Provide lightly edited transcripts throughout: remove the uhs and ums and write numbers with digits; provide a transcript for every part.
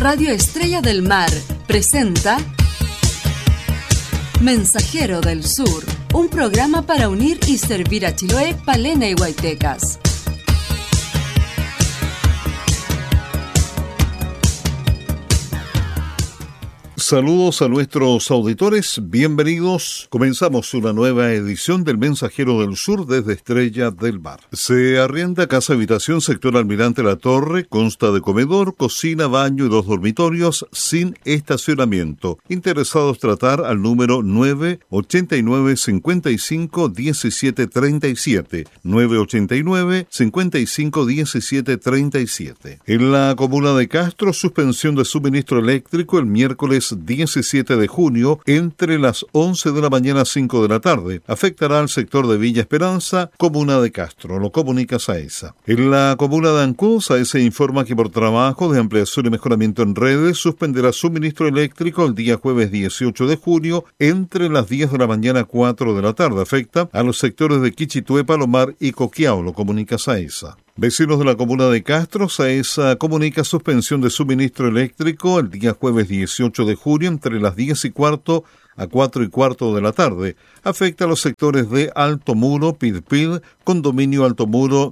Radio Estrella del Mar presenta Mensajero del Sur, un programa para unir y servir a Chiloé, Palena y Huaytecas. Saludos a nuestros auditores, bienvenidos. Comenzamos una nueva edición del Mensajero del Sur desde Estrella del Mar. Se arrienda casa habitación sector Almirante La Torre, consta de comedor, cocina, baño y 2 dormitorios sin estacionamiento. Interesados tratar al número 989 55 17 37, 989 55 17 37. En la comuna de Castro, suspensión de suministro eléctrico el miércoles 17 de junio entre las 11 de la mañana a 5 de la tarde. Afectará al sector de Villa Esperanza, comuna de Castro. Lo comunica SAESA. En la comuna de Ancud, SAESA informa que por trabajo de ampliación y mejoramiento en redes suspenderá suministro eléctrico el día jueves 18 de junio entre las 10 de la mañana a 4 de la tarde. Afecta a los sectores de Quichitué, Palomar y Coquiao. Lo comunica SAESA. Vecinos de la comuna de Castro, SAESA comunica suspensión de suministro eléctrico el día jueves 18 de junio entre las 10:15 a 4:15 de la tarde. Afecta a los sectores de Alto Muro, Pilpil, Condominio Alto Muro,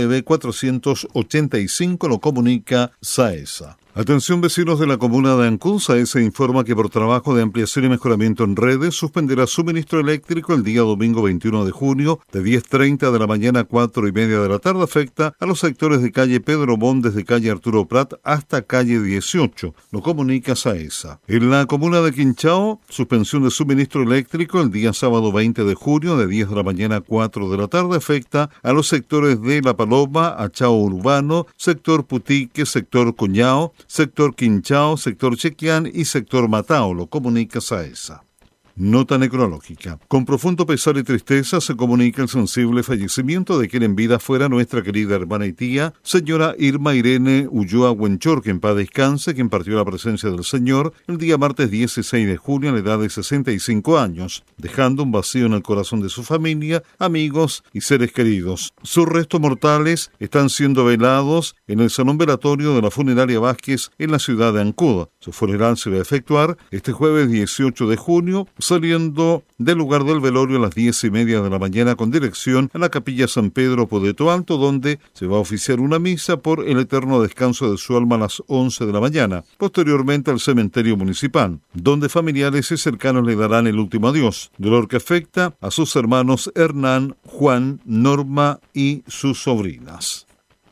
W485, lo comunica SAESA. Atención vecinos de la comuna de Ancud, SAESA informa que por trabajo de ampliación y mejoramiento en redes suspenderá suministro eléctrico el día domingo 21 de junio de 10:30 de la mañana a 4:30 de la tarde. Afecta a los sectores de calle Pedro Bon desde calle Arturo Prat hasta calle 18, lo comunica SAESA. En la comuna de Quinchao, suspensión de suministro eléctrico el día sábado 20 de junio de 10 de la mañana a 4 de la tarde. Afecta a los sectores de La Paloma, Achao Urbano, sector Putique, sector Cuñao, sector Quinchao, sector Chequián y sector Matao, lo comunica SAESA. Nota necrológica. Con profundo pesar y tristeza se comunica el sensible fallecimiento de quien en vida fuera nuestra querida hermana y tía, señora Irma Irene Ulloa Huenchor, que en paz descanse, quien partió a la presencia del Señor el día martes 16 de junio a la edad de 65 años, dejando un vacío en el corazón de su familia, amigos y seres queridos. Sus restos mortales están siendo velados en el salón velatorio de la funeraria Vázquez en la ciudad de Ancud. Su funeral se va a efectuar este jueves 18 de junio, saliendo del lugar del velorio a las 10:30 de la mañana con dirección a la capilla San Pedro Podeto Alto, donde se va a oficiar una misa por el eterno descanso de su alma a las 11 de la mañana. Posteriormente al cementerio municipal, donde familiares y cercanos le darán el último adiós, dolor que afecta a sus hermanos Hernán, Juan, Norma y sus sobrinas.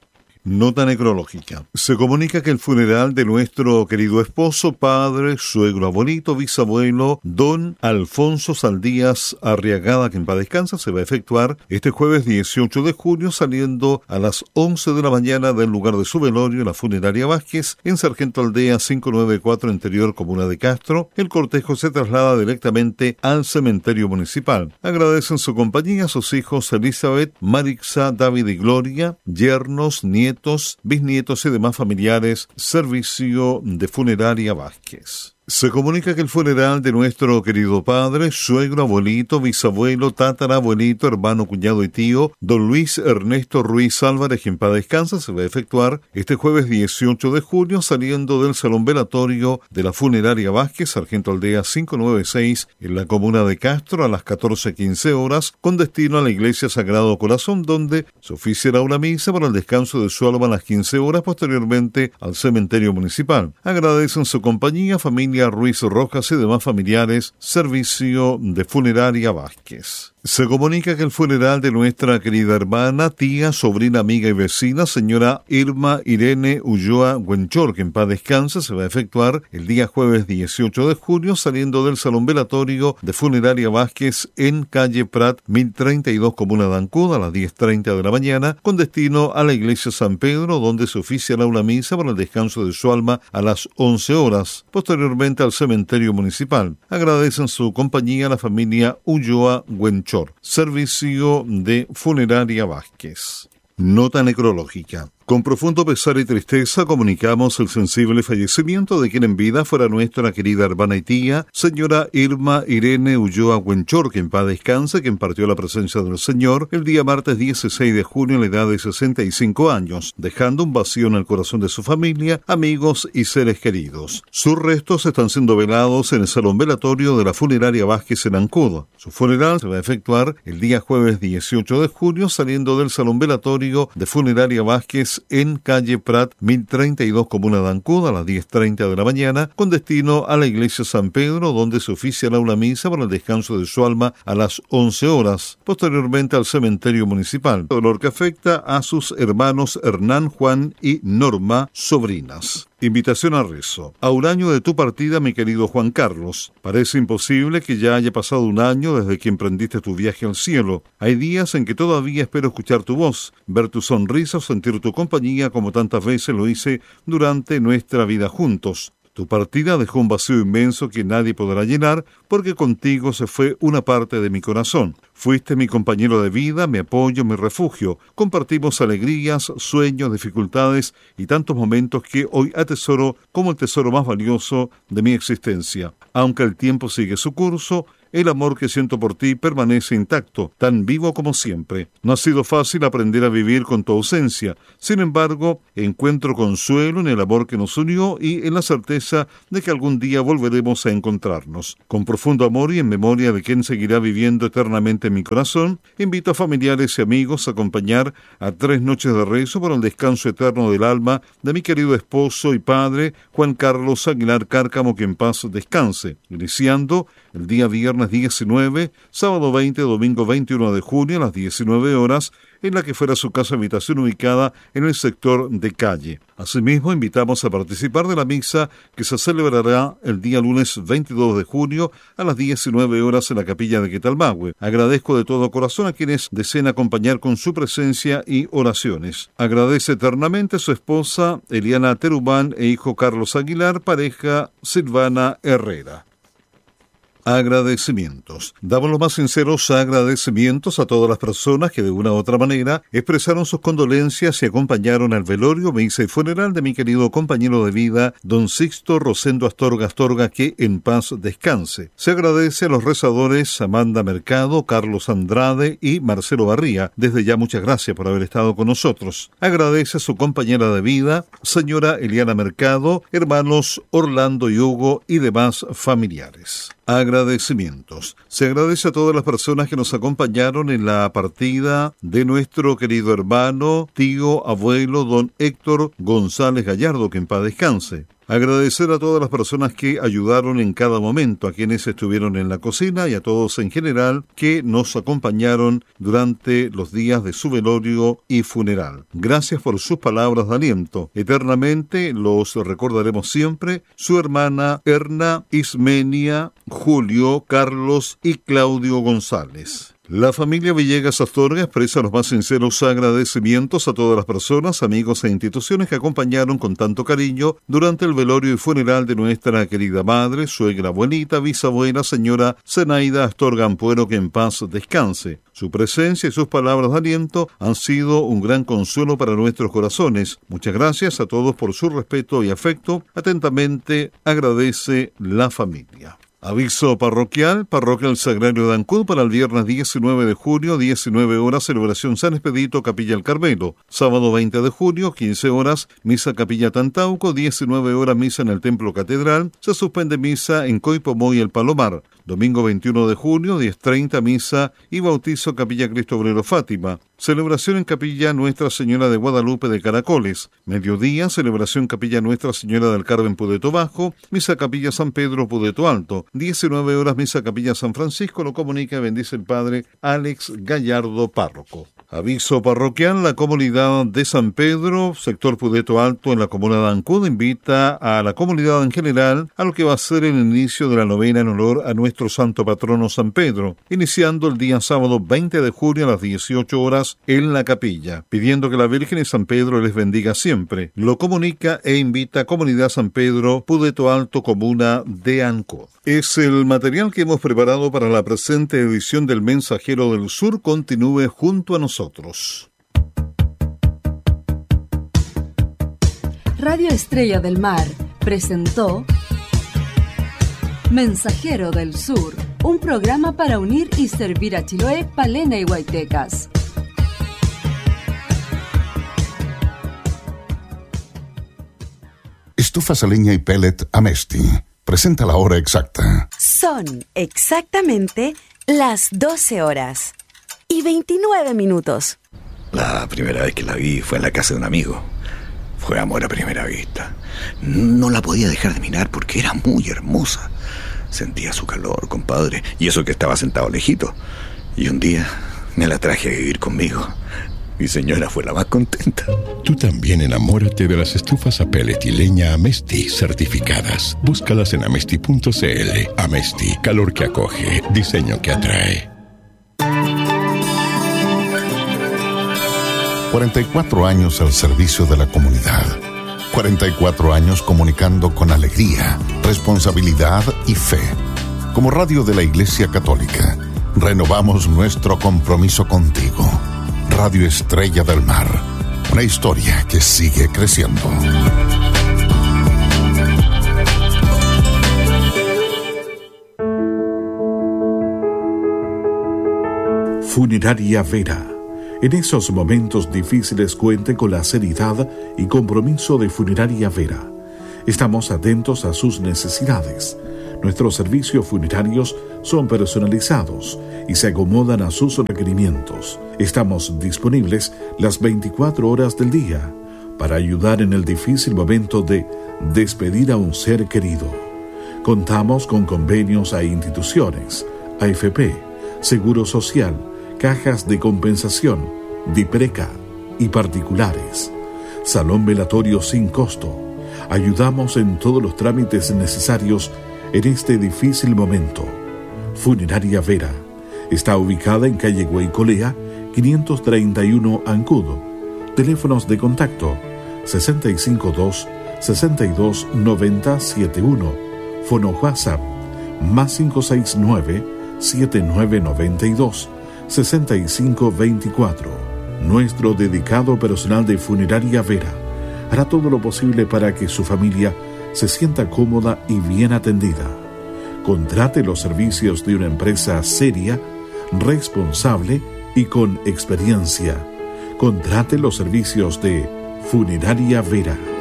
Nota necrológica. Se comunica que el funeral de nuestro querido esposo, padre, suegro, abuelito, bisabuelo, don Alfonso Saldías Arriagada, que en paz descansa, se va a efectuar este jueves 18 de junio, saliendo a las 11 de la mañana del lugar de su velorio, la funeraria Vázquez, en Sargento Aldea 594, interior comuna de Castro. El cortejo se traslada directamente al cementerio municipal. Agradecen su compañía a sus hijos Elizabeth, Marixa, David y Gloria, yernos, nietos, bisnietos y demás familiares. Servicio de Funeraria Vázquez. Se comunica que el funeral de nuestro querido padre, suegro, abuelito, bisabuelo, tatarabuelito, hermano, cuñado y tío, don Luis Ernesto Ruiz Álvarez, que en paz descansa, se va a efectuar este jueves 18 de junio, saliendo del salón velatorio de la funeraria Vázquez, Sargento Aldea 596, en la comuna de Castro, a las 14:15 horas, con destino a la iglesia Sagrado Corazón, donde se oficiará una misa para el descanso de su alma a las 15 horas, posteriormente al cementerio municipal. Agradecen su compañía, familia Ruiz Rojas y demás familiares. Servicio de Funeraria Vázquez. Se comunica que el funeral de nuestra querida hermana, tía, sobrina, amiga y vecina, señora Irma Irene Ulloa Huenchor, que en paz descanse, se va a efectuar el día jueves 18 de junio, saliendo del salón velatorio de Funeraria Vázquez en calle Prat 1032, comuna de Ancud, a las 10:30 de la mañana, con destino a la iglesia San Pedro, donde se oficiará una misa para el descanso de su alma a las 11 horas, posteriormente al cementerio municipal. Agradecen su compañía a la familia Ulloa Huenchor. Servicio de Funeraria Vázquez. Nota necrológica. Con profundo pesar y tristeza comunicamos el sensible fallecimiento de quien en vida fuera nuestra querida hermana y tía, señora Irma Irene Ulloa Huenchor, que en paz descanse, quien partió a la presencia del Señor el día martes 16 de junio a la edad de 65 años, dejando un vacío en el corazón de su familia, amigos y seres queridos. Sus restos están siendo velados en el salón velatorio de la funeraria Vázquez en Ancud. Su funeral se va a efectuar el día jueves 18 de junio, saliendo del salón velatorio de funeraria Vázquez en calle Prat 1032, comuna de Ancud, a las 10:30 de la mañana, con destino a la iglesia San Pedro, donde se oficiará una misa para el descanso de su alma a las 11 horas. Posteriormente al cementerio municipal, dolor que afecta a sus hermanos Hernán, Juan y Norma, sobrinas. Invitación a rezo. A un año de tu partida, mi querido Juan Carlos. Parece imposible que ya haya pasado un año desde que emprendiste tu viaje al cielo. Hay días en que todavía espero escuchar tu voz, ver tu sonrisa o sentir tu compañía como tantas veces lo hice durante nuestra vida juntos. Tu partida dejó un vacío inmenso que nadie podrá llenar, porque contigo se fue una parte de mi corazón. Fuiste mi compañero de vida, mi apoyo, mi refugio. Compartimos alegrías, sueños, dificultades y tantos momentos que hoy atesoro como el tesoro más valioso de mi existencia. Aunque el tiempo sigue su curso, el amor que siento por ti permanece intacto, tan vivo como siempre. No ha sido fácil aprender a vivir con tu ausencia. Sin embargo, encuentro consuelo en el amor que nos unió y en la certeza de que algún día volveremos a encontrarnos. Con profundo amor y en memoria de quien seguirá viviendo eternamente en mi corazón, invito a familiares y amigos a acompañar a 3 noches de rezo por el descanso eterno del alma de mi querido esposo y padre, Juan Carlos Aguilar Cárcamo, que en paz descanse, iniciando el día viernes 19, sábado 20, domingo 21 de junio a las 19 horas, en la que fuera su casa habitación ubicada en el sector de Calle. Asimismo, invitamos a participar de la misa que se celebrará el día lunes 22 de junio a las 19 horas en la capilla de Quetalmahue. Agradezco de todo corazón a quienes deseen acompañar con su presencia y oraciones. Agradece eternamente a su esposa Eliana Terumán e hijo Carlos Aguilar, pareja Silvana Herrera. Agradecimientos. Damos los más sinceros agradecimientos a todas las personas que de una u otra manera expresaron sus condolencias y acompañaron al velorio, misa y funeral de mi querido compañero de vida, don Sixto Rosendo Astorga Astorga, que en paz descanse. Se agradece a los rezadores Amanda Mercado, Carlos Andrade y Marcelo Barría. Desde ya muchas gracias por haber estado con nosotros. Agradece a su compañera de vida, señora Eliana Mercado, hermanos Orlando y Hugo y demás familiares. Agradecimientos. Se agradece a todas las personas que nos acompañaron en la partida de nuestro querido hermano, tío, abuelo, don Héctor González Gallardo, que en paz descanse. Agradecer a todas las personas que ayudaron en cada momento, a quienes estuvieron en la cocina y a todos en general que nos acompañaron durante los días de su velorio y funeral. Gracias por sus palabras de aliento. Eternamente los recordaremos siempre, su hermana Erna, Ismenia, Julio, Carlos y Claudio González. La familia Villegas Astorga expresa los más sinceros agradecimientos a todas las personas, amigos e instituciones que acompañaron con tanto cariño durante el velorio y funeral de nuestra querida madre, suegra, abuelita, bisabuela, señora Zenaida Astorga Ampuero, que en paz descanse. Su presencia y sus palabras de aliento han sido un gran consuelo para nuestros corazones. Muchas gracias a todos por su respeto y afecto. Atentamente agradece la familia. Aviso parroquial, Parroquia del Sagrario de Ancud para el viernes 19 de junio, 19 horas, celebración San Expedito, Capilla El Carmelo. Sábado 20 de junio, 15 horas, misa Capilla Tantauco, 19 horas, misa en el Templo Catedral. Se suspende misa en Coipomoy El Palomar. Domingo 21 de junio, 10:30, misa y bautizo Capilla Cristo Obrero Fátima. Celebración en Capilla Nuestra Señora de Guadalupe de Caracoles. Mediodía, celebración Capilla Nuestra Señora del Carmen Pudeto Bajo. Misa Capilla San Pedro Pudeto Alto. 19 horas, misa Capilla San Francisco. Lo comunica y bendice el padre Alex Gallardo, párroco. Aviso parroquial, la comunidad de San Pedro, sector Pudeto Alto en la comuna de Ancud, invita a la comunidad en general a lo que va a ser el inicio de la novena en honor a nuestro santo patrono San Pedro, iniciando el día sábado 20 de junio a las 18 horas en la capilla, pidiendo que la Virgen y San Pedro les bendiga siempre. Lo comunica e invita a Comunidad San Pedro, Pudeto Alto, comuna de Ancud. Es el material que hemos preparado para la presente edición del Mensajero del Sur. Continúe junto a nosotros. Radio Estrella del Mar presentó Mensajero del Sur, un programa para unir y servir a Chiloé, Palena y Huaytecas. Estufas a leña y pellet Amesti. Presenta la hora exacta. Son exactamente las 12 horas y 29 minutos. La primera vez que la vi fue en la casa de un amigo. Fue amor a primera vista. No la podía dejar de mirar porque era muy hermosa. Sentía su calor, compadre, y eso que estaba sentado lejito. Y un día me la traje a vivir conmigo. Mi señora fue la más contenta. Tú también enamórate de las estufas a pellet y leña Amesti certificadas. Búscalas en amesti.cl. Amesti, calor que acoge, diseño que atrae. 44 años al servicio de la comunidad. 44 años comunicando con alegría, responsabilidad y fe. Como radio de la Iglesia Católica, renovamos nuestro compromiso contigo. Radio Estrella del Mar, una historia que sigue creciendo. Funeraria Vera. En esos momentos difíciles cuente con la seriedad y compromiso de Funeraria Vera. Estamos atentos a sus necesidades. Nuestros servicios funerarios son personalizados y se acomodan a sus requerimientos. Estamos disponibles las 24 horas del día para ayudar en el difícil momento de despedir a un ser querido. Contamos con convenios a instituciones, AFP, Seguro Social, cajas de compensación, DIPRECA y particulares. Salón velatorio sin costo. Ayudamos en todos los trámites necesarios en este difícil momento. Funeraria Vera está ubicada en calle Guaycolea, 531 Ancudo. Teléfonos de contacto 652-629071. Fono WhatsApp más 569-7992-6524. Nuestro dedicado personal de Funeraria Vera hará todo lo posible para que su familia se sienta cómoda y bien atendida. Contrate los servicios de una empresa seria, responsable y con experiencia. Contrate los servicios de Funeraria Vera.